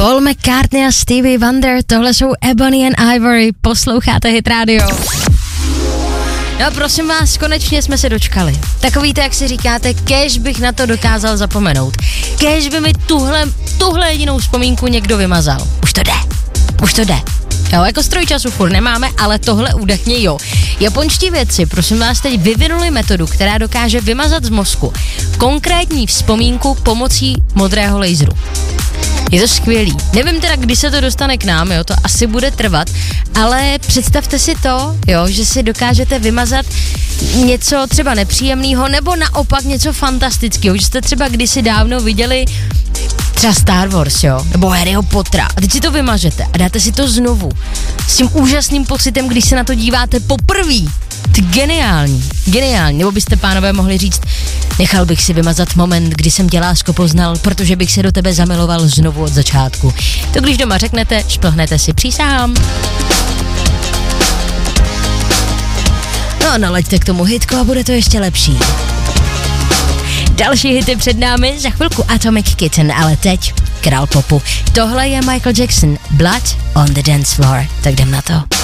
Paul McCartney a Stevie Wonder, tohle jsou Ebony and Ivory, posloucháte Hit Radio. No prosím vás, konečně jsme se dočkali. Takový to, jak si říkáte, kéž bych na to dokázal zapomenout. Kéž by mi tuhle jedinou vzpomínku někdo vymazal. Už to jde. Jo, jako stroj času furt nemáme, ale tohle údajně jo. Japonští vědci, prosím vás, teď vyvinuli metodu, která dokáže vymazat z mozku konkrétní vzpomínku pomocí modrého laseru. Je to skvělý. Nevím teda, kdy se to dostane k nám, jo, to asi bude trvat, ale představte si to, jo, že si dokážete vymazat něco třeba nepříjemného, nebo naopak něco fantastického, že jste třeba kdysi dávno viděli třeba Star Wars, jo, nebo Harryho Pottera a teď si to vymažete a dáte si to znovu s tím úžasným pocitem, když se na to díváte poprvé. Ty geniální, nebo byste, pánové, mohli říct, nechal bych si vymazat moment, kdy jsem tě, lásko, poznal, protože bych se do tebe zamiloval znovu od začátku. To když doma řeknete, šplhnete si, přísahám. No, nalaďte k tomu hitku a bude to ještě lepší. Další hity před námi, za chvilku Atomic Kitten, ale teď král popu. Tohle je Michael Jackson, Blood on the Dance Floor, tak jdem na to.